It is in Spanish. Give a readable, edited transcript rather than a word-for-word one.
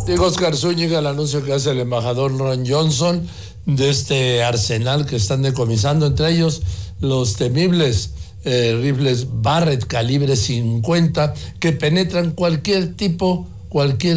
Digo, Oscar Zúñiga, el anuncio que hace el embajador Ron Johnson de este arsenal que están decomisando, entre ellos los temibles rifles Barrett calibre 50 que penetran cualquier